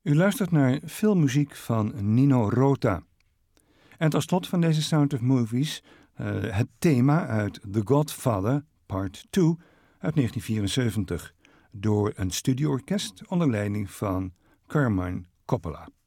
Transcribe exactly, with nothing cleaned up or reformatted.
U luistert naar filmmuziek van Nino Rota. En tot slot van deze Sound of Movies uh, het thema uit The Godfather Part twee uit negentien vierenzeventig door een studioorkest onder leiding van Carmine Coppola.